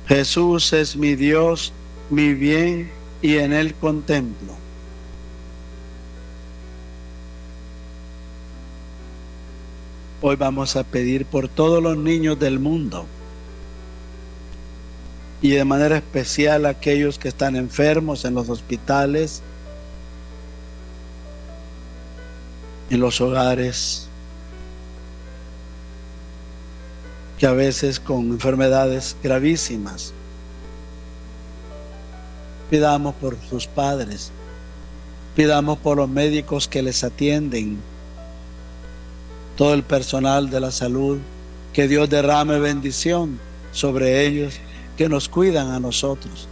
Jesús es mi Dios, mi bien, y en Él contemplo. Hoy vamos a pedir por todos los niños del mundo y de manera especial aquellos que están enfermos en los hospitales, en los hogares, que a veces con enfermedades gravísimas. Pidamos por sus padres, pidamos por los médicos que les atienden, todo el personal de la salud, que Dios derrame bendición sobre ellos, que nos cuidan a nosotros.